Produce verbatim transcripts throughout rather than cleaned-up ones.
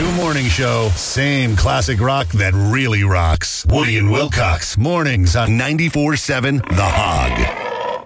New morning show, same classic rock that really rocks. Woody and Wilcox, mornings on ninety-four point seven The Hog.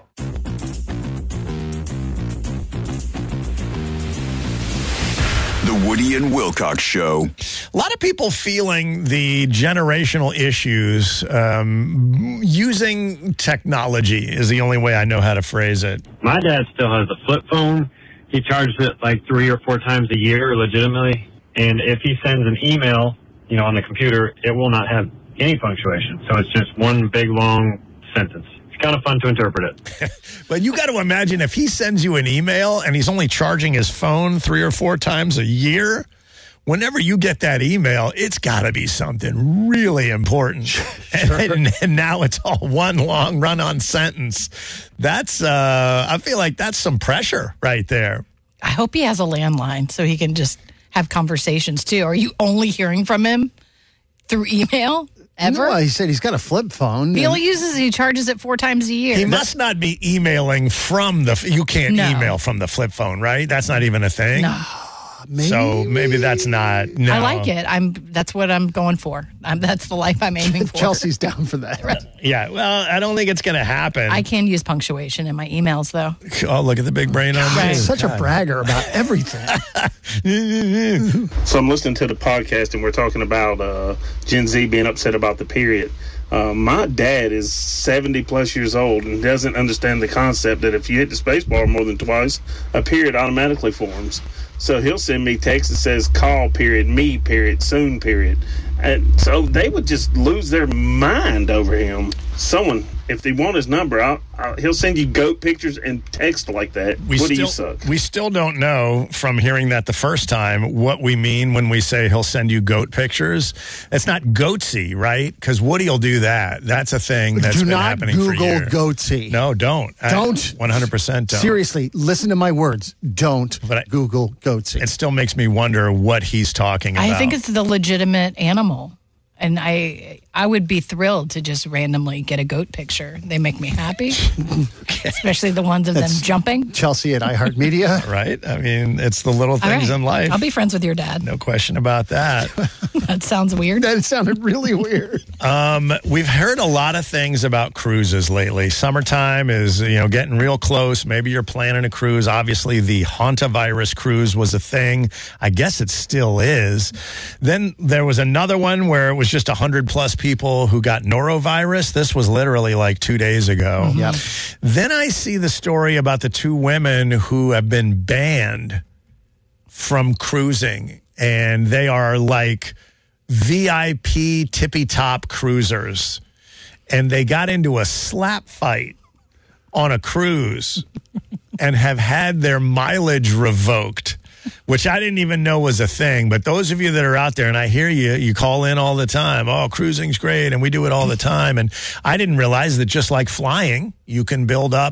The Woody and Wilcox Show. A lot of people feeling the generational issues um, using technology is the only way I know how to phrase it. My dad still has a flip phone. He charges it like three or four times a year legitimately. And if he sends an email, you know, on the computer, it will not have any punctuation. So it's just one big long sentence. It's kind of fun to interpret it. But you got to imagine if he sends you an email and he's only charging his phone three or four times a year, whenever you get that email, it's got to be something really important. Sure. And, and, and now it's all one long run-on sentence. That's, uh, I feel like that's some pressure right there. I hope he has a landline so he can just have conversations too. Are you only hearing from him through email? Ever? No, he said he's got a flip phone. He only uses it, he charges it four times a year. He must not be emailing from the, you can't No. email from the flip phone, right? That's not even a thing? No. Maybe. So maybe that's not, no. I like it. I'm. That's what I'm going for. I'm, that's the life I'm aiming for. Chelsea's down for that. Right. Yeah, well, I don't think it's going to happen. I can use punctuation in my emails, though. Oh, look at the big brain on Right. me. Such God. a bragger about everything. So I'm listening to the podcast and we're talking about uh, Gen Z being upset about the period. Uh, my dad is seventy plus years old and doesn't understand the concept that if you hit the space bar more than twice, a period automatically forms. So he'll send me text that says call period, me period, soon period. And so they would just lose their mind over him. Someone, if they want his number, I'll, I'll, he'll send you goat pictures and text like that. We what still, do you suck? We still don't know from hearing that the first time what we mean when we say he'll send you goat pictures. It's not goatsy, right? Because Woody will do that. That's a thing that's Do been not happening for Google years. goatsy. No, don't. Don't. I, one hundred percent don't. Seriously, listen to my words. Don't But I- Google goatsy. It still makes me wonder what he's talking about. I think it's the legitimate animal. And I I would be thrilled to just randomly get a goat picture. They make me happy, especially the ones of them jumping. Chelsea at iHeartMedia. right? I mean, it's the little All things right. in life. I'll be friends with your dad. No question about that. That sounds weird. That sounded really weird. Um, we've heard a lot of things about cruises lately. Summertime is, you know, getting real close. Maybe you're planning a cruise. Obviously, the Hantavirus cruise was a thing. I guess it still is. Then there was another one where it was just one hundred plus people who got norovirus. This was literally like two days ago. Yep. Then I see the story about the two women who have been banned from cruising, and they are like V I P tippy top cruisers, and they got into a slap fight on a cruise and have had their mileage revoked, which I didn't even know was a thing. But those of you that are out there, and I hear you, you call in all the time, oh, cruising's great, and we do it all the time. And I didn't realize that just like flying, you can build up